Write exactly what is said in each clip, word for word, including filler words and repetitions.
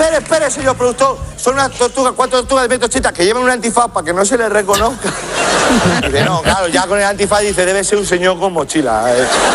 espere, espere, señor productor. Son unas tortugas, cuatro tortugas de metro ochenta que llevan un antifaz para que no se les reconozca. Dice, no, claro, ya con el antifaz dice, debe ser un señor con mochila.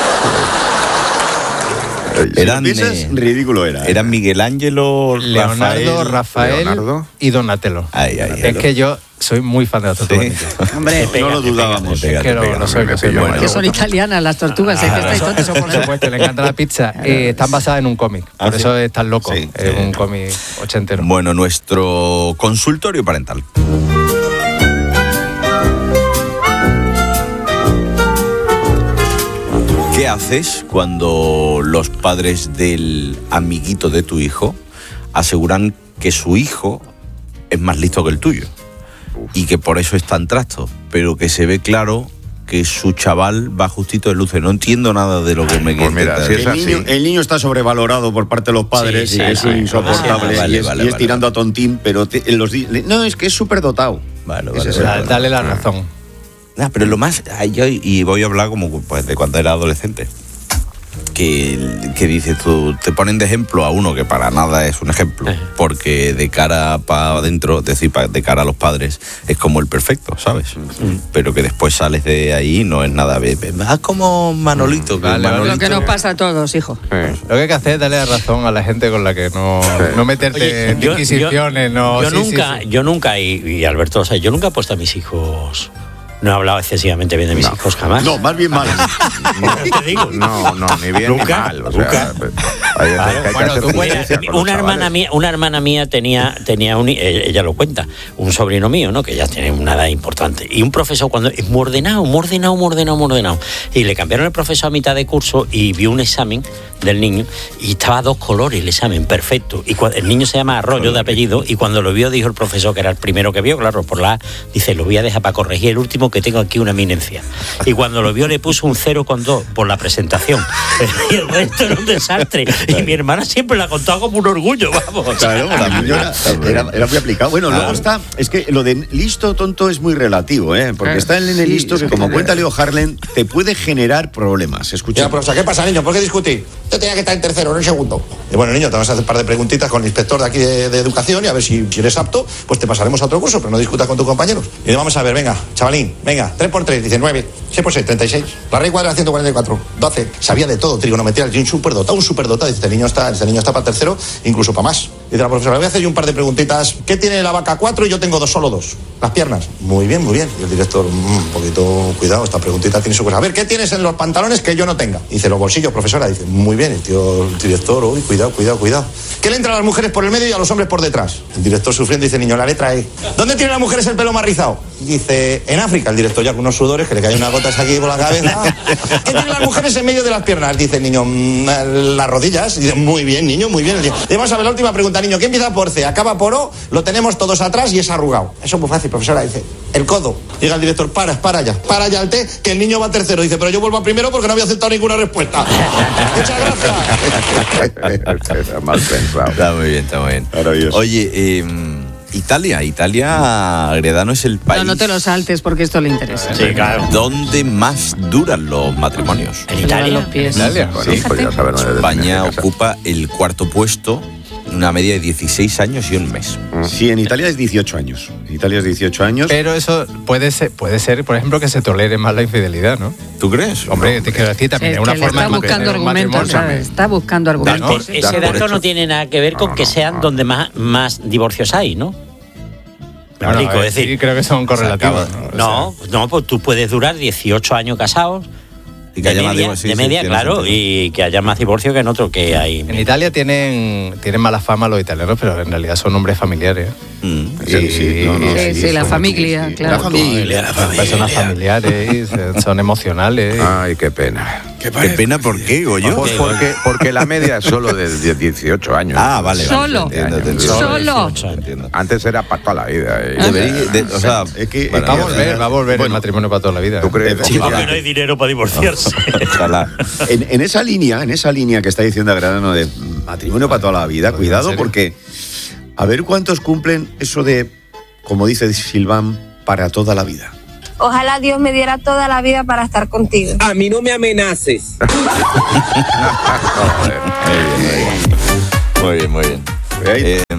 Eran, si eh, ridículo era. Eran Miguel Ángelo, Leonardo, Rafael, Rafael Leonardo. y Donatello. Ay, ay, es ay, que yo soy muy fan de las tortugas. Sí. Hombre, no lo dudábamos. Es que no, no soy, que soy bueno. Que son italianas las tortugas. Ah, ¿eh? Que eso, eso por supuesto, le encanta la pizza. Eh, están basadas en un cómic, por ¿Ah, eso sí? es tan loco. Sí, es sí. un cómic ochentero. Bueno, nuestro consultorio parental. ¿Qué haces cuando los padres del amiguito de tu hijo aseguran que su hijo es más listo que el tuyo y que por eso es tan trasto, pero que se ve claro que su chaval va justito de luces? No entiendo nada de lo que me pues mira, si es el, niño, el niño está sobrevalorado por parte de los padres sí, sí, y es sí, insoportable ah, vale, y es, vale, y es vale, tirando vale. a tontín, pero te, los, no, es que es súper dotado. Vale, vale, vale, vale. Dale la razón. Nah, pero lo más, yo, y voy a hablar como pues, de cuando era adolescente, que, que dices tú, te ponen de ejemplo a uno que para nada es un ejemplo, porque de cara para adentro, es decir, de cara a los padres, es como el perfecto, ¿sabes? Mm. Pero que después sales de ahí no es nada, haz como Manolito. Que vale, Manolito lo que nos pasa a todos, hijo. Sí. Lo que hay que hacer es darle la razón a la gente con la que no, sí. no meterte Oye, en yo, inquisiciones. Yo, no, yo sí, nunca, sí, sí. yo nunca, y, y Alberto, o sea, yo nunca he puesto a mis hijos... No he hablado excesivamente bien de mis no. hijos jamás. No, más bien mal. No, te digo. No, no, ni bien nunca, ni mal. O nunca. Sea, hay, claro, hay bueno, que tú puedes, una hermana mía, una hermana mía tenía, tenía un, ella lo cuenta, un sobrino mío, ¿no? Que ya tiene una edad importante. Y un profesor cuando es muy ordenado, muy ordenado, muy ordenado, muy ordenado. Y le cambiaron el profesor a mitad de curso y vio un examen del niño y estaba a dos colores el examen, perfecto. Y cuando, el niño se llama Arroyo de apellido y cuando lo vio dijo el profesor, que era el primero que vio, claro, por la A, dice, lo voy a dejar para corregir el último que tengo aquí una eminencia. Y cuando lo vio le puso un cero coma dos por la presentación. Y el resto era un desastre. Y mi hermana siempre la ha contado como un orgullo, vamos. Claro, la era, era, era muy aplicado. Bueno, luego está, es que lo de listo tonto es muy relativo, ¿eh? Porque está el nene listo que, como cuenta Leo Harlem, te puede generar problemas. Escucha. Ya, profesor, ¿qué pasa, niño? ¿Por qué discutís? Yo tenía que estar en tercero, no en segundo. Y bueno, niño, te vamos a hacer un par de preguntitas con el inspector de aquí de, de educación y a ver si, si eres apto, pues te pasaremos a otro curso, pero no discutas con tus compañeros. Y vamos a ver, venga, chavalín, venga, tres por tres, dice nueve, seis por seis, treinta y seis. La raíz cuadrada, ciento cuarenta y cuatro, doce. Sabía de todo, trigonometría, un superdotado, un superdotado. Dice, este niño está, este niño está para tercero, incluso para más. Dice la profesora, le voy a hacer yo un par de preguntitas. ¿Qué tiene la vaca? Cuatro y yo tengo dos, solo dos. Las piernas. Muy bien, muy bien. Y el director, mmm, un poquito, cuidado, esta preguntita tiene su cosa. A ver, ¿qué tienes en los pantalones que yo no tenga? Dice, los bolsillos, profesora. Dice, muy bien. El tío, el director, uy, cuidado, cuidado, cuidado. ¿Qué le entra a las mujeres por el medio y a los hombres por detrás? El director sufriendo dice, niño, la letra E. ¿Dónde tienen las mujeres el pelo más rizado? Dice, en África. El director ya con unos sudores que le caen unas gotas aquí por la cabeza. ¿Qué tienen las mujeres en medio de las piernas? Dice el niño, mmm, las rodillas. Dice, muy bien, niño, muy bien. Y vamos a ver la última pregunta, niño. ¿Qué empieza por C? Acaba por O, lo tenemos todos atrás y es arrugado. Eso es muy fácil, profesora. Dice, el codo. Llega el director, para, para ya, para ya el T, que el niño va tercero. Dice, pero yo vuelvo a primero porque no había aceptado ninguna respuesta. Muchas gracias. Mal pensado. Está muy bien, está muy bien. Oye, eh, Italia, Italia, Gredano, es el país... No, no te lo saltes porque esto le interesa. Sí, claro. ¿Dónde más duran los matrimonios? En Italia. Los pies. Italia, bueno, sí. Pues ya saber, no España ocupa el cuarto puesto, una media de dieciséis años y un mes. Sí, en Italia es dieciocho años. En Italia es dieciocho años. Pero eso puede ser, puede ser, por ejemplo, que se tolere más la infidelidad, ¿no? ¿Tú crees? Hombre, te quiero decir también, es una forma está de buscando argumentos, está buscando argumentos. No, ese dato hecho. No tiene nada que ver con no, que sean no. donde más, más divorcios hay, ¿no? Me bueno, explico, es decir, sí, creo que son correlativos. No, o sea, no, pues tú puedes durar dieciocho años casados. Y que de haya media, más de media sí, claro, y que haya más divorcio que en otro que hay. En Italia tienen, tienen mala fama los italianos, pero en realidad son hombres familiares. Mm. Sí, sí, no, no, sí, sí, sí, la familia, claro. La familia, la familia. Personas familiares, son emocionales. Ay, qué pena. ¿Qué, ¿Qué pena por qué, digo yo? Pues porque, porque la media es solo de dieciocho años. Ah, vale. Solo. Vale, entiendo, entiendo. Solo. Entiendo. Antes era para toda la vida. ¿eh? Debería, de, o sea, es que, bueno, va a volver, va a volver bueno, el matrimonio para toda la vida. ¿Tú crees? Sí, porque no hay dinero para divorciarse. Ojalá. En, en esa línea, en esa línea que está diciendo Granano de matrimonio para toda la vida, cuidado porque a ver cuántos cumplen eso de, como dice Silván, para toda la vida. Ojalá Dios me diera toda la vida para estar contigo. A mí no me amenaces. Muy bien, muy bien. Muy bien, muy bien. Eh,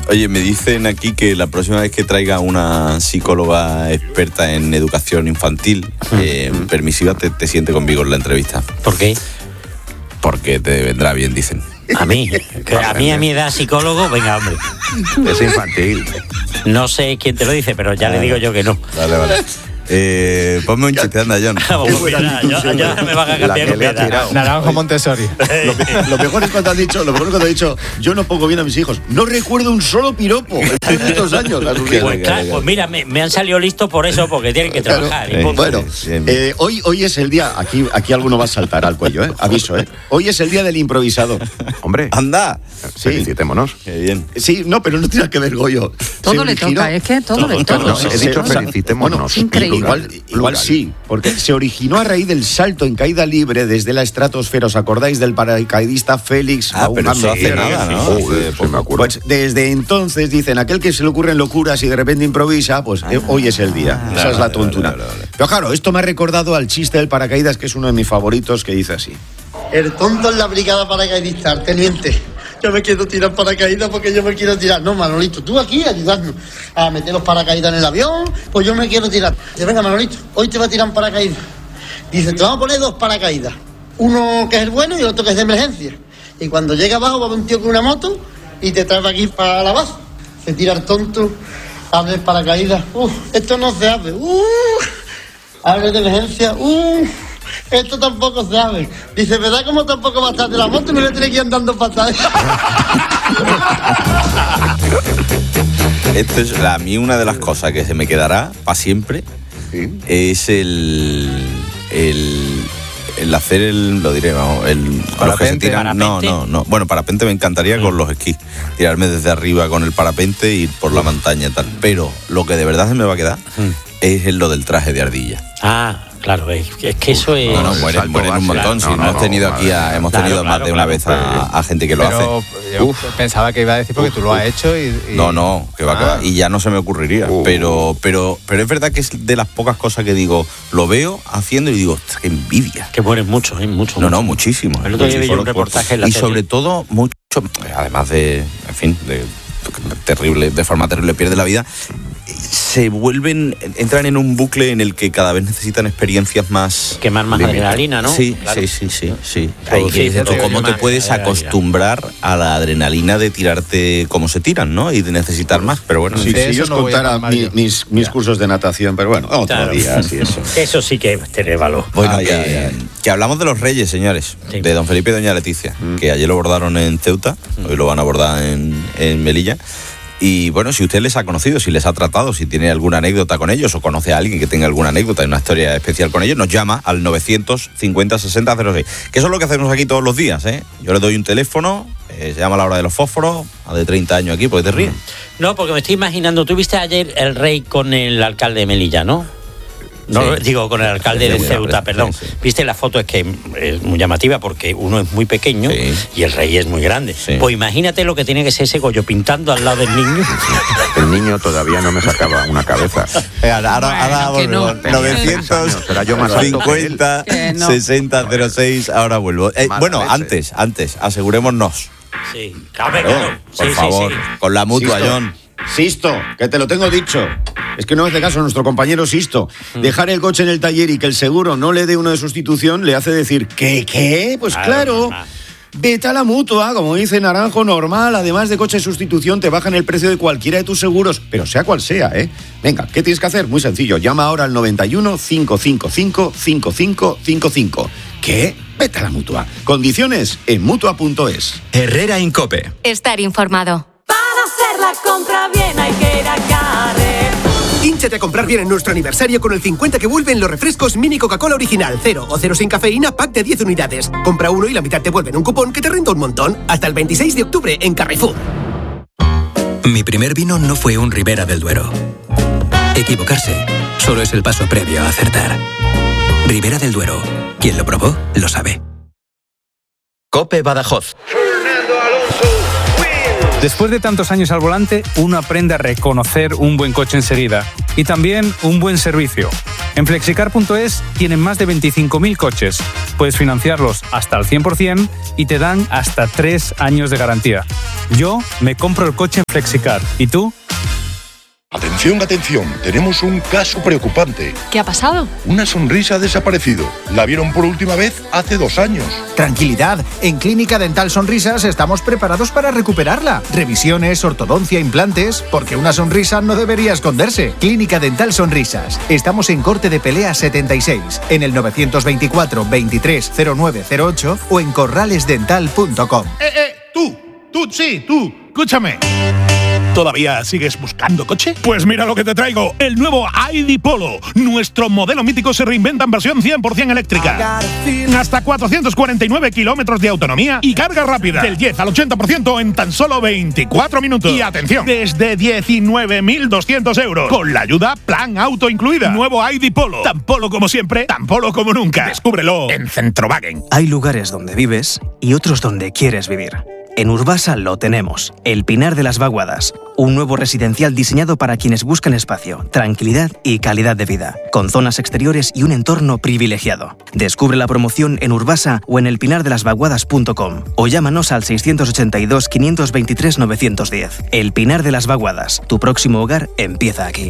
Oye, me dicen aquí que la próxima vez que traiga una psicóloga experta en educación infantil eh, permisiva te, te siente conmigo en la entrevista. ¿Por qué? Porque te vendrá bien, dicen. A mí, que a mí a mi edad psicólogo, venga, hombre. Es infantil. No sé quién te lo dice, pero ya le digo yo que no. Vale, vale. Eh, ponme un chiste, anda, John. Vamos, mira, ya, ya, ya me van a cambiar un pedazo. Naranjo Montessori. Lo, lo mejor es cuando has dicho, lo mejor es cuando has dicho, yo no pongo bien a mis hijos. No recuerdo un solo piropo en estos años. A sus hijos. Pues, claro, pues mira, me, me han salido listos por eso, porque tienen que trabajar. Claro. Y punto. Bueno, eh, hoy, hoy es el día, aquí, aquí alguno va a saltar al cuello, ¿eh? Aviso, ¿eh? Hoy es el día del improvisador. Hombre, anda. Sí. Felicitémonos. Qué bien. Sí, no, pero no tiene que ver, Goyo. Todo Se le originó- toca, es que todo, le toca. No, he dicho felicitémonos. Bueno, Increíble. Igual, igual sí, porque se originó a raíz del salto en caída libre desde la estratosfera. ¿Os acordáis del paracaidista Félix Ah, pero eso Baumgartner? hace nada, ¿no? Joder, Hace se me poco. acuerdo. Pues desde entonces dicen, aquel que se le ocurren locuras y de repente improvisa, pues eh, hoy es el día. Esa Vale, es la vale, tontuna. vale, vale, vale. Pero claro, esto me ha recordado al chiste del paracaídas, que es uno de mis favoritos, que dice así. El tonto en la brigada paracaidista, teniente. Yo me quiero tirar paracaídas porque yo me quiero tirar. No, Manolito, tú aquí ayudarnos a meter los paracaídas en el avión, pues yo me quiero tirar. Dice, venga, Manolito, hoy te va a tirar paracaídas. Dice, te vamos a poner dos paracaídas. Uno que es el bueno y el otro que es de emergencia. Y cuando llega abajo va a haber un tío con una moto y te trae aquí para la base. Se tira el tonto, abre el paracaídas. Uf, esto no se abre. Uf, abre de emergencia. Uf. Esto tampoco se abre. Dice, ¿verdad cómo tampoco va a estar de la moto? Me le tiene que ir andando patadas. Esto es a mí una de las cosas que se me quedará para siempre. Sí. Es el, el el hacer el, lo diré, vamos, el con los que se Parapente. tiran. No, Parapente. no, no. Bueno, parapente me encantaría con los esquís. Tirarme desde arriba con el parapente y ir por la montaña y tal. Pero lo que de verdad se me va a quedar es lo del traje de ardilla. Ah, claro, es, es que eso es... No, no, mueren, salto mueren un base. montón. Claro, Si no, no, no, hemos tenido no, aquí a, hemos claro, tenido claro, más de una claro, vez claro. a, a gente que lo Pero hace. yo Uf. pensaba que iba a decir porque tú lo has hecho y... y- No, no, que va, que va. Y ya no se me ocurriría. Uh. Pero, pero, pero es verdad que es de las pocas cosas que digo, lo veo haciendo y digo, "Ostras, qué envidia". Que mueren mucho, ¿eh? Mucho. No, no, mucho. muchísimo. El otro día vi yo un Muchísimo. reportaje en la Y tele. sobre todo, mucho, además de, en fin, de terrible, de forma terrible pierde la vida, se vuelven, entran en un bucle en el que cada vez necesitan experiencias más... Quemar más adrenalina, ¿no? Sí, Claro. sí, sí, sí, sí. Ahí Porque sí, dices tú, sí, ¿cómo sí, te sí, puedes sí, sí, sí. acostumbrar a la adrenalina de tirarte como se tiran, ¿no? Y de necesitar más, pero bueno. Sí, de si eso yo os no voy a contara mamar mi- yo. mis, mis cursos de natación, pero bueno, otro Claro. día, así eso. Eso sí que tiene valor. Bueno, Ay, que, ay, ay. que hablamos de los Reyes, señores, Sí. de don Felipe y doña Leticia, que ayer lo abordaron en Ceuta, hoy lo van a abordar en, en Melilla. Y bueno, si usted les ha conocido, si les ha tratado, si tiene alguna anécdota con ellos o conoce a alguien que tenga alguna anécdota y una historia especial con ellos, nos llama al novecientos cincuenta sesenta cero seis. Que eso es lo que hacemos aquí todos los días, ¿eh? Yo le doy un teléfono, eh, se llama a la hora de los fósforos, a de treinta años aquí, pues te ríes. No, porque me estoy imaginando, tú viste ayer el rey con el alcalde de Melilla, ¿no? No, Sí. digo, con el alcalde Sí, de muy Ceuta, bien, perdón. sí, sí. Viste la foto, es que es muy llamativa porque uno es muy pequeño Sí. y el rey es muy grande. Sí. Pues imagínate lo que tiene que ser ese Goyo pintando al lado del niño. El niño todavía no me sacaba una cabeza. Eh, ahora ahora, Bueno, ahora que no. vuelvo. Tenía novecientos Será yo más alto que él. cincuenta Que no. sesenta cero seis, ahora vuelvo. Eh, Mala bueno, leche. antes, antes, asegurémonos. Sí, claro, Claro, claro. por Sí, sí, favor, sí. con la mutua, Sisto. John. Sisto, que te lo tengo dicho. Es que no hace caso a nuestro compañero Sisto. Dejar el coche en el taller y que el seguro no le dé uno de sustitución le hace decir, ¿qué, qué? Pues Claro, claro. normal. Vete a la mutua, como dice Naranjo, normal. Además de coche de sustitución, te bajan el precio de cualquiera de tus seguros, pero sea cual sea, ¿eh? Venga, ¿qué tienes que hacer? Muy sencillo. Llama ahora al noventa y uno, cinco cinco cinco, cinco cinco cinco cinco. ¿Qué? Vete a la mutua. Condiciones en mutua punto es. Herrera Incope. Estar informado. Para hacer la compra bien hay que ir a Carrefour. Hínchate a comprar bien en nuestro aniversario con el cincuenta que vuelven los refrescos Mini Coca-Cola Original, cero o cero sin cafeína, pack de diez unidades. Compra uno y la mitad te vuelven un cupón que te renta un montón. Hasta el veintiséis de octubre en Carrefour. Mi primer vino no fue un Ribera del Duero. Equivocarse solo es el paso previo a acertar. Ribera del Duero. Quien lo probó, lo sabe. Cope Badajoz. Fernando Alonso wins. Después de tantos años al volante, uno aprende a reconocer un buen coche enseguida y también un buen servicio. En flexicar punto es tienen más de veinticinco mil coches. Puedes financiarlos hasta el cien por ciento y te dan hasta tres años de garantía. Yo me compro el coche en Flexicar. ¿Y tú? Atención, atención, tenemos un caso preocupante. ¿Qué ha pasado? Una sonrisa ha desaparecido. La vieron por última vez hace dos años. Tranquilidad, en Clínica Dental Sonrisas estamos preparados para recuperarla. Revisiones, ortodoncia, implantes, porque una sonrisa no debería esconderse. Clínica Dental Sonrisas. Estamos en Corte de Pelea setenta y seis, en el novecientos veinticuatro veintitrés cero nueve cero ocho o en corrales dental punto com. Eh, eh, tú, tú, sí, tú, escúchame. ¿Todavía sigues buscando coche? Pues mira lo que te traigo, el nuevo I D Polo. Nuestro modelo mítico se reinventa en versión cien por ciento eléctrica. Hasta cuatrocientos cuarenta y nueve kilómetros de autonomía y carga rápida. Del diez al ochenta por ciento en tan solo veinticuatro minutos. Y atención, desde diecinueve mil doscientos euros. Con la ayuda Plan Auto incluida. Nuevo I D Polo. Tan polo como siempre, tan polo como nunca. Descúbrelo en Centrowagen. Hay lugares donde vives y otros donde quieres vivir. En Urbasa lo tenemos, el Pinar de las Vaguadas, un nuevo residencial diseñado para quienes buscan espacio, tranquilidad y calidad de vida, con zonas exteriores y un entorno privilegiado. Descubre la promoción en Urbasa o en el pinar de las vaguadas punto com o llámanos al seiscientos ochenta y dos quinientos veintitrés novecientos diez. El Pinar de las Vaguadas, tu próximo hogar empieza aquí.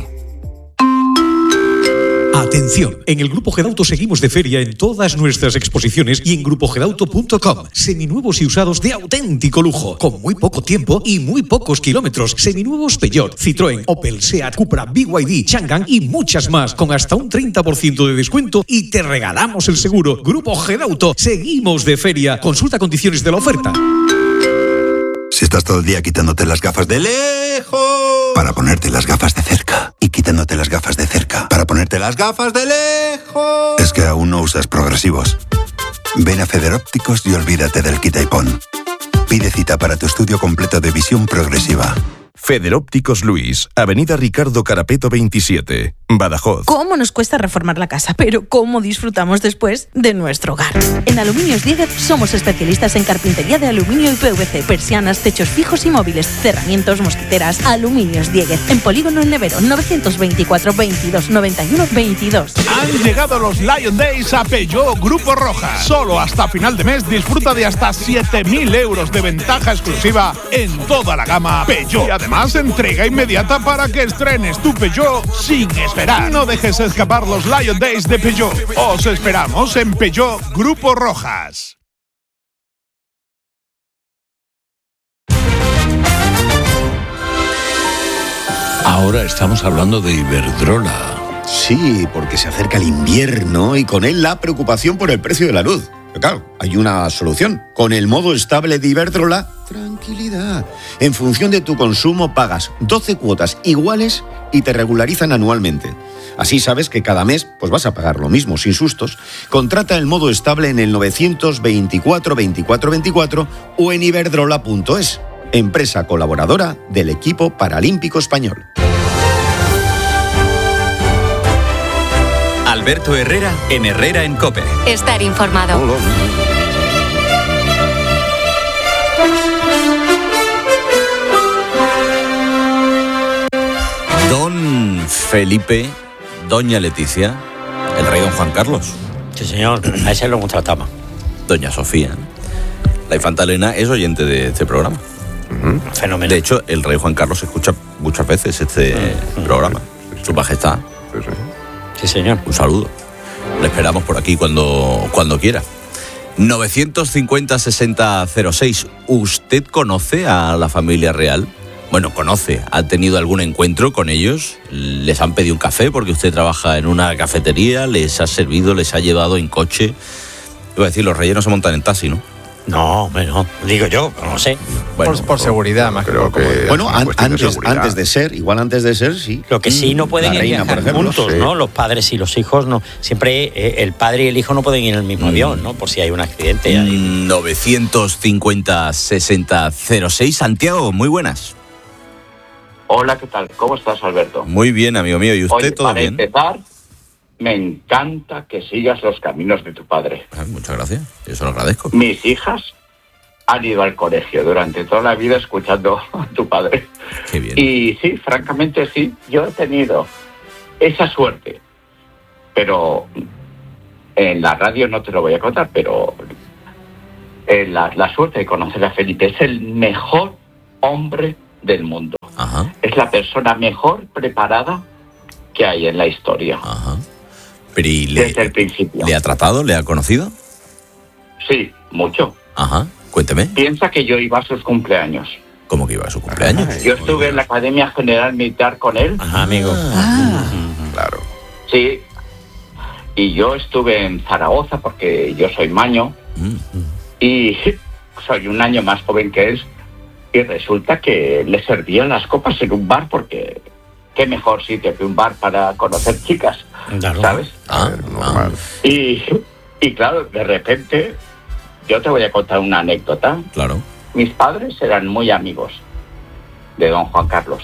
Atención, en el Grupo Gedauto seguimos de feria en todas nuestras exposiciones y en grupo gedauto punto com. Seminuevos y usados de auténtico lujo, con muy poco tiempo y muy pocos kilómetros. Seminuevos Peugeot, Citroën, Opel, Seat, Cupra, B Y D, Changan y muchas más, con hasta un treinta por ciento de descuento y te regalamos el seguro. Grupo Gedauto, seguimos de feria. Consulta condiciones de la oferta. Si estás todo el día quitándote las gafas de lejos para ponerte las gafas de cerca y quitándote las gafas de cerca para ponerte las gafas de lejos, es que aún no usas progresivos. Ven a Federópticos y olvídate del quita y pon. Pide cita para tu estudio completo de visión progresiva. Federópticos Luis, Avenida Ricardo Carapeto veintisiete, Badajoz. ¿Cómo nos cuesta reformar la casa? Pero ¿cómo disfrutamos después de nuestro hogar? En Aluminios Dieguez somos especialistas en carpintería de aluminio y P V C, persianas, techos fijos y móviles, cerramientos, mosquiteras. Aluminios Dieguez, en Polígono El Nevero, novecientos veinticuatro veintidós noventa y uno veintidós. Han llegado los Lion Days a Peugeot Grupo Rojas. Solo hasta final de mes disfruta de hasta siete mil euros de ventaja exclusiva en toda la gama Peugeot. Y además, entrega inmediata para que estrenes tu Peugeot sin esperar. No dejes escapar los Lion Days de Peugeot. Os esperamos en Peugeot Grupo Rojas. Ahora estamos hablando de Iberdrola. Sí, porque se acerca el invierno y con él la preocupación por el precio de la luz. Pero claro, hay una solución. Con el modo estable de Iberdrola, tranquilidad. En función de tu consumo pagas doce cuotas iguales y te regularizan anualmente. Así sabes que cada mes pues vas a pagar lo mismo, sin sustos. Contrata el modo estable en el novecientos veinticuatro veinticuatro veinticuatro o en iberdrola punto es, empresa colaboradora del equipo paralímpico español. Alberto Herrera en Herrera en COPE. Estar informado. Don Felipe, doña Leticia, el rey don Juan Carlos. Sí, señor, a ese lo contratamos. Doña Sofía, la infanta Elena es oyente de este programa. Uh-huh. Fenómeno. De hecho, el rey Juan Carlos escucha muchas veces este uh-huh. programa. Su majestad. Sí, sí. Sí, señor. Un saludo. Le esperamos por aquí cuando, cuando quiera. novecientos cincuenta sesenta cero seis. ¿Usted conoce a la familia real? Bueno, conoce. ¿Ha tenido algún encuentro con ellos? ¿Les han pedido un café porque usted trabaja en una cafetería? ¿Les ha servido? ¿Les ha llevado en coche? Iba a decir, los reyes no se montan en taxi, ¿no? No, hombre, no. Digo yo, no sé. Bueno, por, por seguridad, más creo que. que bueno, an, antes, de antes de ser, igual antes de ser, sí. Lo que sí no pueden ir viajar juntos, sí. ¿no? Los padres y los hijos, no. Siempre eh, el padre y el hijo no pueden ir en el mismo mm. avión, ¿no? Por si hay un accidente. Ahí. novecientos cincuenta sesenta cero seis. Santiago, muy buenas. Hola, ¿qué tal? ¿Cómo estás, Alberto? Muy bien, amigo mío. ¿Y usted? Oye, todo para bien? Para empezar, me encanta que sigas los caminos de tu padre. Ah, muchas gracias. Yo se lo agradezco. Mis hijas han ido al colegio durante toda la vida escuchando a tu padre. Qué bien. Y sí, francamente sí, yo he tenido esa suerte. Pero en la radio no te lo voy a contar, pero eh, la, la suerte de conocer a Felipe. Es el mejor hombre del mundo. Ajá. Es la persona mejor preparada que hay en la historia. Ajá. Pero ¿y le, desde el principio. ¿Le ha tratado? ¿Le ha conocido? Sí, mucho. Ajá. Cuénteme. Piensa que yo iba a sus cumpleaños. ¿Cómo que iba a su cumpleaños? Yo estuve en la Academia General Militar con él. Ajá, amigo. Ah. Claro. Sí. Y yo estuve en Zaragoza porque yo soy maño. Mm. Y soy un año más joven que él. Y resulta que le servían las copas en un bar porque qué mejor sitio que un bar para conocer chicas, claro. ¿sabes? Ah, normal. Y, y claro, de repente, yo te voy a contar una anécdota. Claro. Mis padres eran muy amigos de don Juan Carlos.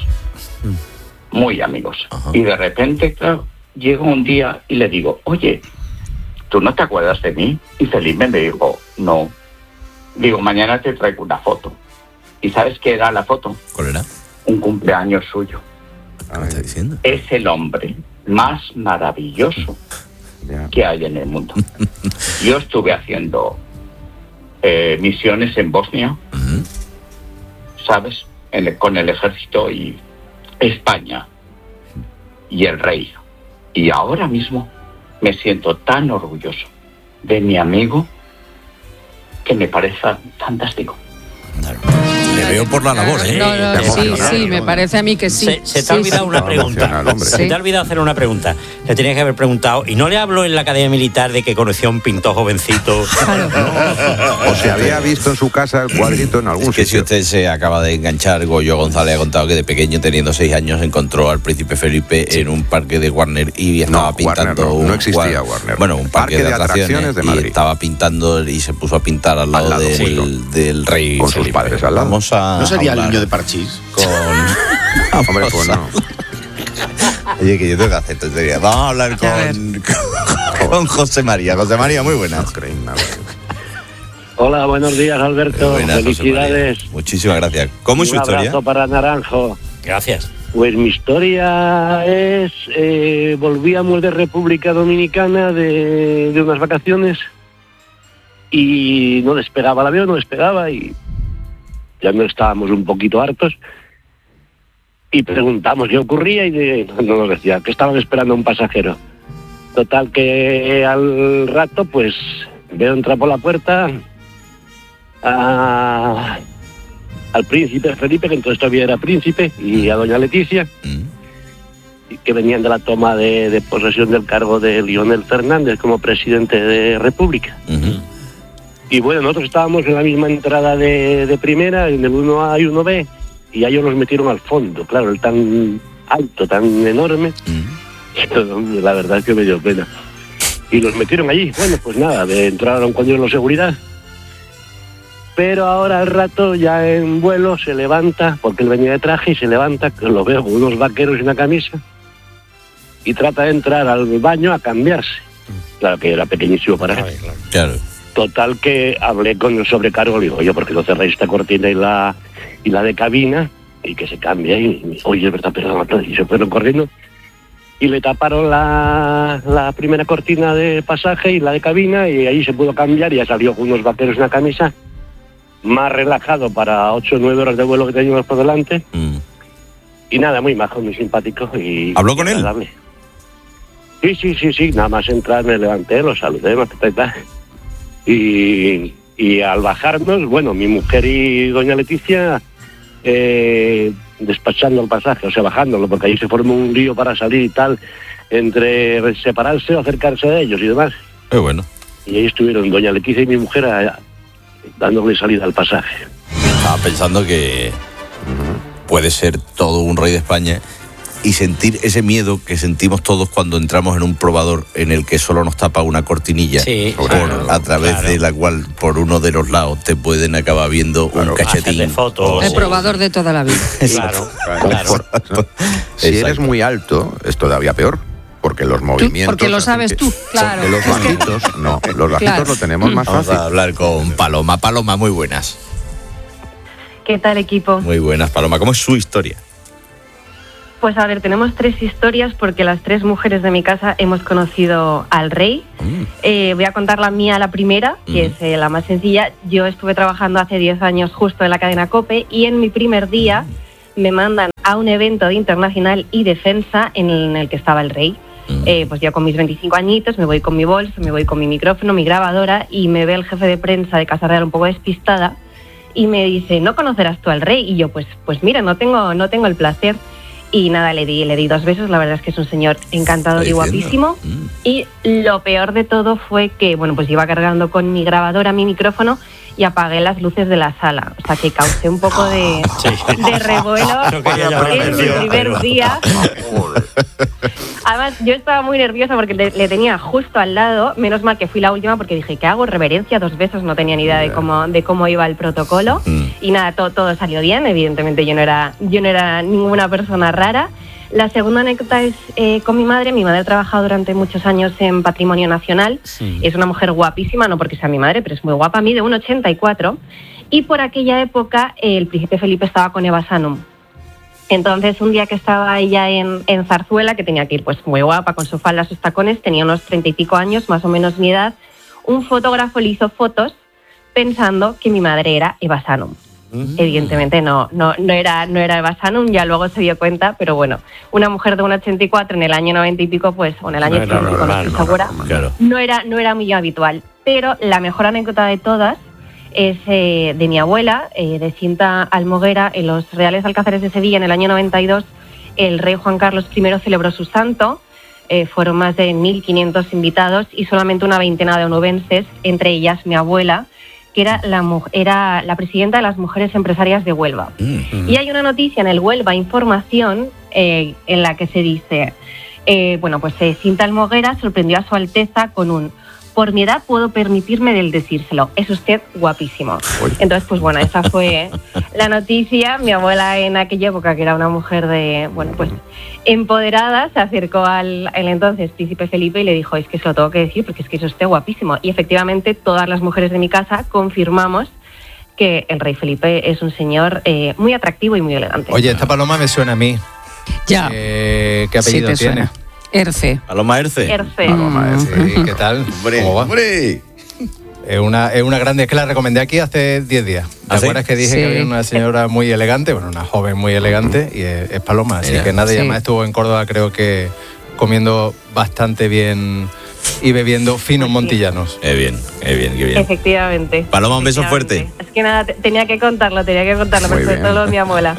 Muy amigos. Ajá. Y de repente, claro, llego un día y le digo, oye, ¿tú no te acuerdas de mí? Y Felipe me dijo, no. Digo, mañana te traigo una foto. ¿Y sabes qué era la foto? ¿Cuál era? Un cumpleaños suyo. ¿Qué me está diciendo? Es el hombre más maravilloso Ya. que hay en el mundo. Yo estuve haciendo eh, misiones en Bosnia, Ujú. ¿sabes? En el- con el ejército y España y el rey. Y ahora mismo me siento tan orgulloso de mi amigo que me parece fantástico. Le veo por la labor, ¿eh? No, no, sí, sí, me parece a mí que sí. Se, se te Sí, ha olvidado sí. una pregunta. Se Sí. te ha olvidado hacer una pregunta. Le tenías que haber preguntado. Y no le hablo en la Academia Militar de que conoció a un pintor jovencito. O se había visto en su casa el cuadrito en algún Es que si sitio. usted se acaba de enganchar, Goyo González ha contado que de pequeño, teniendo seis años, encontró al príncipe Felipe en un parque de Warner y estaba No, pintando. Warner no, un no existía cuad- Warner. Bueno, un parque, de, atracciones, de y Madrid. estaba pintando y se puso a pintar al lado, Al lado, del, justo. del rey Con sus Felipe. padres al lado. Vamos a ¿No sería el hablar niño de Parchís? con... Hombre, pues no. Oye, que yo tengo que hacer tonterías. Vamos a hablar con, con, con José María. José María, muy buenas. No creéis nada. Hola, buenos días, Alberto. Buenas, José Felicidades. María. Muchísimas gracias. ¿Cómo es su Un historia? abrazo para Naranjo. Gracias. Pues mi historia es, eh, volvíamos de República Dominicana de, de unas vacaciones y no despegaba el avión, no despegaba y ya no estábamos un poquito hartos y preguntamos qué ocurría y de- no nos decía que estaban esperando a un pasajero. Total que al rato pues veo entrar por la puerta a... al príncipe Felipe, que entonces todavía era príncipe, y a doña Leticia, y que venían de la toma de, de posesión del cargo de Lionel Fernández como presidente de República. Y bueno, nosotros estábamos en la misma entrada de, de primera, en el uno A y uno B, y a ellos los metieron al fondo, claro, el tan alto, tan enorme, la verdad es que me dio pena. Y los metieron allí, bueno, pues nada, de- entraron con ellos los seguridad. Pero ahora al rato ya en vuelo se levanta, porque él venía de traje y se levanta, que lo veo con unos vaqueros y una camisa, y trata de entrar al baño a cambiarse. Claro que era pequeñísimo para él. Claro. Total que hablé con el sobrecargo, le digo, oye, ¿por qué no cerráis esta cortina y la, y la de cabina? Y que se cambie. Y me dijo, oye, es verdad, perdón, y se fueron corriendo. Y le taparon la, la primera cortina de pasaje y la de cabina, y ahí se pudo cambiar y ya salió con unos vaqueros y una camisa, más relajado para ocho o nueve horas de vuelo que teníamos por delante. Y nada, muy majo, muy simpático. Y ¿Habló con él? agradable. Sí, sí, sí, sí, nada más entrar me levanté, lo saludé, más tal, tal. Y, y al bajarnos, bueno, mi mujer y doña Leticia eh, despachando el pasaje, o sea, bajándolo, porque ahí se formó un lío para salir y tal, entre separarse o acercarse de ellos y demás. Qué bueno. Y ahí estuvieron doña Leticia y mi mujer a- dándole salida al pasaje. Estaba pensando que puede ser todo un rey de España y sentir ese miedo que sentimos todos cuando entramos en un probador en el que solo nos tapa una cortinilla, Sí, por- claro, a través claro. de la cual por uno de los lados te pueden acabar viendo un cachetín. Hacerle fotos. El probador de toda la vida. Claro, claro. Si eres muy alto, es todavía peor. Porque los movimientos. Porque lo sabes tú, claro. Porque los Es que- bajitos, no, los bajitos Claro. lo tenemos más Vamos fácil. a hablar con Paloma. Paloma, muy buenas. ¿Qué tal, equipo? Muy buenas, Paloma. ¿Cómo es su historia? Pues a ver, tenemos tres historias porque las tres mujeres de mi casa hemos conocido al rey. Mm. Eh, voy a contar la mía, la primera, que mm. es eh, la más sencilla. Yo estuve trabajando hace diez años justo en la cadena COPE y en mi primer día mm. me mandan a un evento de internacional y defensa en el, en el que estaba el rey. Mm. Eh, pues yo con mis veinticinco añitos me voy con mi bolso, me voy con mi micrófono, mi grabadora y me ve el jefe de prensa de Casa Real un poco despistada y me dice, ¿no conocerás tú al rey? Y yo, pues, pues mira, no tengo, no tengo el placer. Y nada, le di, le di dos besos, la verdad es que es un señor encantador y guapísimo. Mm. Y lo peor de todo fue que, bueno, pues iba cargando con mi grabadora, mi micrófono, y apagué las luces de la sala. O sea, que causé un poco de, sí. de revuelo en mi primer día. Además, yo estaba muy nerviosa porque le, le tenía justo al lado. Menos mal que fui la última porque dije, ¿qué hago? Reverencia, dos besos, no tenía ni idea de cómo, de cómo iba el protocolo. Mm. Y nada, todo, todo salió bien. Evidentemente yo no era, yo no era ninguna persona rara. La segunda anécdota es eh, con mi madre. Mi madre ha trabajado durante muchos años en Patrimonio Nacional. Sí. Es una mujer guapísima, no porque sea mi madre, pero es muy guapa. Mide uno ochenta y cuatro. Y por aquella época eh, el príncipe Felipe estaba con Eva Sanum. Entonces, un día que estaba ella en, en Zarzuela, que tenía que ir pues muy guapa, con su falda, sus tacones, tenía unos treinta y pico años, más o menos mi edad, un fotógrafo le hizo fotos pensando que mi madre era Eva Sanum. Mm. Evidentemente no, no, no, era, no era Eva Sanum, ya luego se dio cuenta, pero bueno, una mujer de uno ochenta y cuatro en el año noventa y pico, pues, o en el año no, ochenta y pico, no estoy segura, claro. no, era, no era muy habitual. Pero la mejor anécdota de todas es eh, de mi abuela, eh, de Cinta Almoguera, en los Reales Alcázares de Sevilla, en el año noventa y dos, el rey Juan Carlos primero celebró su santo, eh, fueron más de mil quinientos invitados y solamente una veintena de onubenses, entre ellas mi abuela, que era la, era la presidenta de las Mujeres Empresarias de Huelva. Mm-hmm. Y hay una noticia en el Huelva Información eh, en la que se dice, eh, bueno, pues eh, Cinta Almoguera sorprendió a su Alteza con un por mi edad puedo permitirme del decírselo, es usted guapísimo. Entonces, pues bueno, esa fue la noticia. Mi abuela en aquella época, que era una mujer de, bueno, pues empoderada, se acercó al, al entonces príncipe Felipe y le dijo, es que se lo tengo que decir porque es que es usted guapísimo. Y efectivamente, todas las mujeres de mi casa confirmamos que el rey Felipe es un señor eh, muy atractivo y muy elegante. Oye, esta paloma me suena a mí. Ya. Eh, ¿Qué apellido sí tiene? Suena. Erce. Paloma Erce. Erce. Paloma Erce. ¿Y qué tal? Hombre, ¿Cómo va? hombre. Es una, es una grande, es que la recomendé aquí hace diez días. ¿Te ¿Ah, sí? acuerdas que dije Sí. que había una señora muy elegante? Bueno, una joven muy elegante y es, es Paloma. Así Mira. que nada, Sí. y además estuvo en Córdoba, creo que comiendo bastante bien y bebiendo finos montillanos. Qué bien, qué bien, qué bien. Efectivamente. Paloma, un beso Efectivamente. fuerte. Es que nada, te- tenía que contarlo, tenía que contarlo, Muy pero sobre bien. todo mi abuela.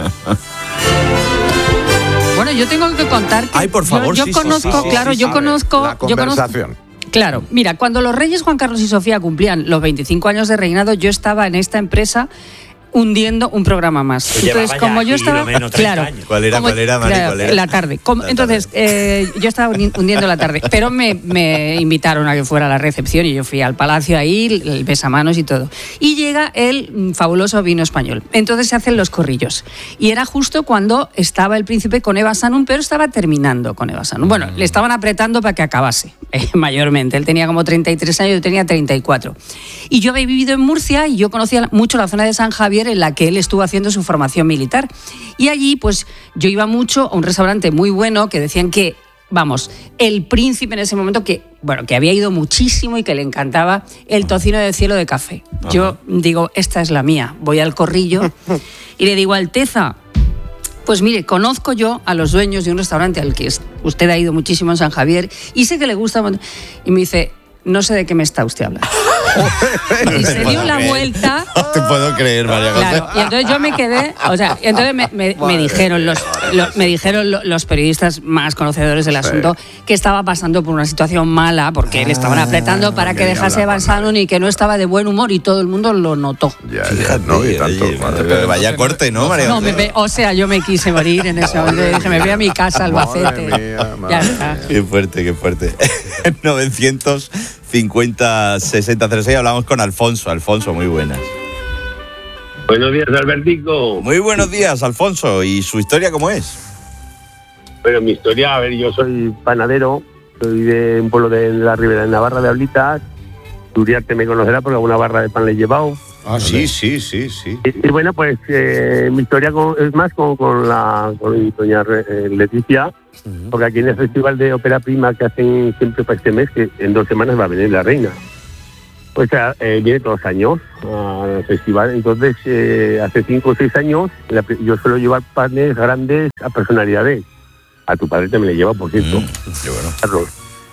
Bueno, yo tengo que contar que Ay, por favor, yo, yo sí, sí, conozco, sí, sí, claro, sí, yo sí. conozco, La yo conozco, conversación. claro, mira, cuando los reyes Juan Carlos y Sofía cumplían los veinticinco años de reinado, yo estaba en esta empresa hundiendo un programa más. Pues Entonces, llevaba como ya yo aquí estaba, lo menos treinta claro, años. ¿Cuál era, como- cuál era, Mari? claro, ¿Cuál era? la tarde. Como- La entonces, eh, yo estaba hundi- hundiendo la tarde, pero me, me invitaron a que fuera a la recepción y yo fui al palacio ahí, el besamanos y todo. Y llega el mm, fabuloso vino español. Entonces se hacen los corrillos. Y era justo cuando estaba el príncipe con Eva Sanum, pero estaba terminando con Eva Sanum. Bueno, le estaban apretando para que acabase, eh, mayormente. Él tenía como treinta y tres años, yo tenía treinta y cuatro. Y yo había vivido en Murcia y yo conocía mucho la zona de San Javier en la que él estuvo haciendo su formación militar. Y allí, pues, yo iba mucho a un restaurante muy bueno que decían que, vamos, el príncipe en ese momento, que, bueno, que había ido muchísimo y que le encantaba el tocino de cielo de café. Yo digo, esta es la mía. Voy al corrillo y le digo, Alteza, pues mire, conozco yo a los dueños de un restaurante al que usted ha ido muchísimo en San Javier y sé que le gusta. Y me dice, no sé de qué me está usted hablando. Y se dio la vuelta. No te puedo creer, María José. Claro, y entonces yo me quedé, o sea, y entonces me, me- me dijeron los, los- me dijeron lo- los periodistas más conocedores del asunto que estaba pasando por una situación mala porque le estaban apretando para que dejase Eva Sanum y que no estaba de buen humor y todo el mundo lo notó. Ya, ya, no, y tanto. Oye, madre pero mía. vaya corte, ¿no, María No, José? me ve- o sea, yo me quise morir en ese momento. Dije, me voy a mi casa, Albacete. Madre mía, madre Ya está. Qué fuerte, qué fuerte. novecientos cincuenta sesenta cero seis hablamos con Alfonso. Alfonso, muy buenas. Buenos días, Albertico. Muy buenos días, Alfonso. ¿Y su historia cómo es? Bueno, mi historia, a ver, yo soy panadero, soy de un pueblo de la Ribera de Navarra, de Ablitas. Uriarte me conocerá porque alguna barra de pan le he llevado. Ah, sí, sí, sí, sí. Y, y bueno, pues eh, mi historia con, es más con, con la con doña eh, Leticia, uh-huh. porque aquí en el Festival de Ópera Prima que hacen siempre para este mes, que en dos semanas va a venir la reina. Pues eh, viene todos los años al festival, entonces eh, hace cinco o seis años la, yo suelo llevar panes grandes a personalidades. A tu padre también le lleva, por cierto. Mm, qué bueno. Carlos.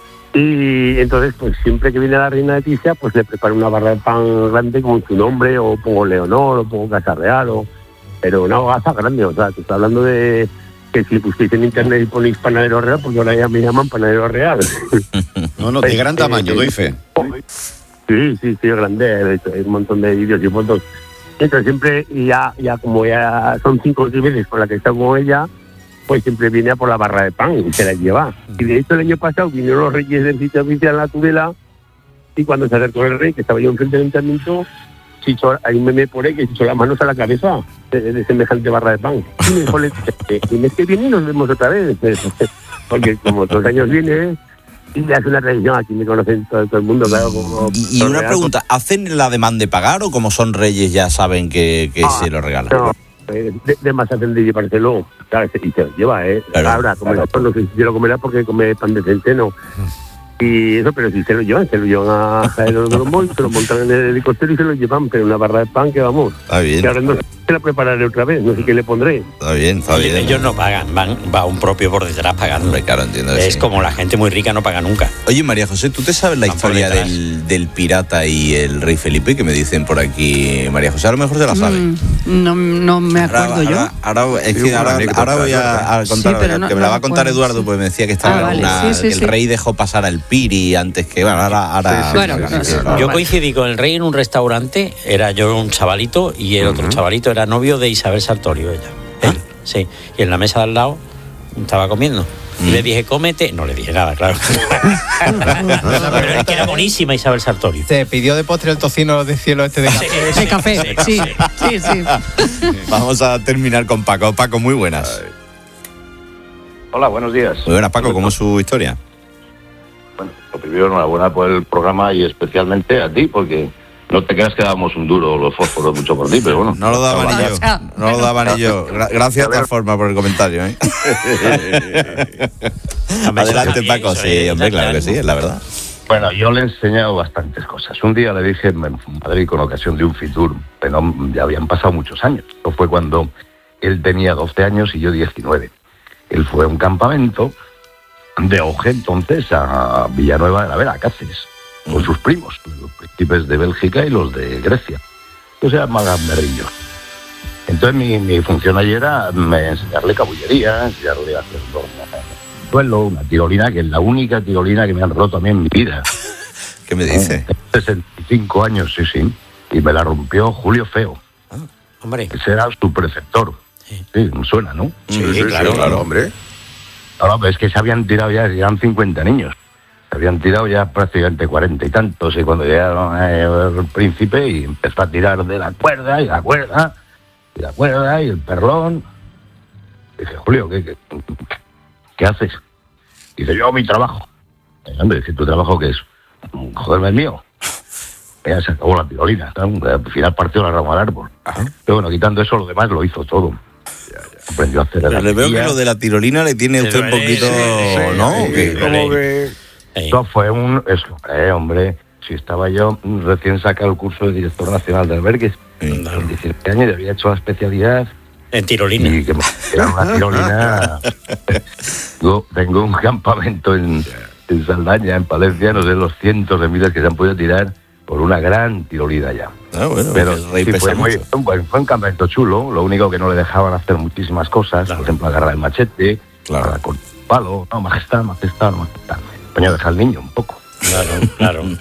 Y entonces, pues siempre que viene la reina Leticia, pues le preparo una barra de pan grande con su nombre, o pongo Leonor, o pongo Casa Real, o... pero una hogaza grande, o sea, te estoy hablando de que si busquéis en internet y ponéis Panadero Real, porque ahora ya me llaman Panadero Real. No, no, de gran tamaño, doy fe. Sí, sí, sí, grande, hay un montón de vídeos y fotos. Entonces siempre, ya, ya como ya son cinco o seis veces con la que he estado con ella, pues siempre viene a por la barra de pan y se la lleva. Y de hecho el año pasado vinieron los reyes del sitio oficial en la Tudela, y cuando se acercó el rey, que estaba yo enfrente del ayuntamiento, se hizo, hay un meme por ahí que se echó las manos a la cabeza de, de semejante barra de pan. Y me dijo, el mes que viene nos vemos otra vez, porque como todos los años viene... Y es una tradición, aquí me conocen todo, todo el mundo, claro. Como y y una regalos. Pregunta, ¿hacen la demanda de pagar o como son reyes ya saben que, que ah, se lo regalan? No, de, de más hacen de llevárselo, claro, y se lo lleva, ¿eh? Claro, ahora, como claro. No sé si se lo comerá porque come pan de centeno. Y eso, pero si se lo llevan, se lo llevan a Jaén de los Montes, se lo montan en el helicóptero y se lo llevan, pero una barra de pan que vamos. Está bien. Que ahora no sé si la prepararé otra vez, no sé qué le pondré. Está bien, está bien. Ellos no pagan, van, va un propio por detrás pagando. Claro, entiendo. Es sí. como la gente muy rica no paga nunca. Oye, María José, ¿tú te sabes la van historia del, del pirata y el rey Felipe que me dicen por aquí? María José, a lo mejor se la sabe. Mm, no, no me acuerdo ahora, yo. Ahora, ahora, es que ahora, ahora voy a, a contar, sí, no, que me la va a contar Eduardo, sí. Pues me decía que estaba ah, vale. una, sí, sí, que el sí. rey dejó pasar al piri antes que, bueno, ahora... ahora sí, sí, bueno, sí, sí, sí. Yo coincidí con el rey en un restaurante, era yo un chavalito y el uh-huh. otro chavalito era novio de Isabel Sartorio, ella. ¿Ah? Sí, y en la mesa de al lado estaba comiendo. Y mm. le dije, cómete. No le dije nada, claro. Pero es que era buenísima Isabel Sartorio. ¿Te pidió de postre el tocino de cielo este de café? Sí, de café, sí, sí, sí. Vamos a terminar con Paco. Paco, muy buenas. Hola, buenos días. Muy buenas, Paco. ¿Cómo es su historia? Bueno, lo primero, enhorabuena por el programa y especialmente a ti, porque no te creas que dábamos un duro los fósforos mucho por ti, pero bueno. No lo daba ni yo, no lo daba ni yo. Gracias de todas formas por el comentario, ¿eh? Adelante, Paco. Sí, hombre, claro que sí, es la verdad. Bueno, yo le he enseñado bastantes cosas. Un día le dije en Madrid con ocasión de un Fitur, pero ya habían pasado muchos años. Esto fue cuando él tenía doce años y yo diecinueve. Él fue a un campamento de Auge entonces a Villanueva de la Vera, Cáceres, con sus primos, los príncipes de Bélgica y los de Grecia. Entonces eran más gamberrillos. Entonces mi, mi función allí era enseñarle cabullería, enseñarle a hacer un duelo, una tirolina, que es la única tirolina que me han roto a mí en mi vida. ¿Qué me dice? sesenta y cinco años, sí, sí. Y me la rompió Julio Feo. Ah, hombre. Ese era su preceptor. Sí, sí, suena, ¿no? Sí, sí, sí, claro, claro, hombre. No, no, es que se habían tirado ya, eran cincuenta niños. Se habían tirado ya prácticamente cuarenta y tantos. Y cuando llegaron eh, el príncipe y empezó a tirar de la cuerda y la cuerda y la cuerda y el perlón. Dije, Julio, ¿qué, qué, qué haces? Dice, yo mi trabajo. Y, hombre, dice, ¿tu trabajo qué es? Joderme el mío. Ya se acabó la tirolina. Al final partió la rama al árbol. Ajá. Pero bueno, quitando eso, lo demás lo hizo todo. Aprendió a hacer el le veo que lo de la tirolina le tiene usted un poquito, sí, ¿no? Sí, sí, como que eso fue un eso, eh, hombre, si estaba yo recién sacado el curso de director nacional de albergues, sí, con diecisiete años y había hecho la especialidad en tirolina. Y que era una tirolina. Yo tengo un campamento en, en Saldaña, en Palencia, no sé los cientos de miles que se han podido tirar por una gran tirolina ya. Ah, bueno, pero sí, fue, muy, fue, fue un campamento chulo, lo único que no le dejaban hacer muchísimas cosas, claro. Por ejemplo, agarrar el machete, claro. Con el palo, no, majestad, majestad, majestad. Coño, deja al niño un poco. Claro, claro.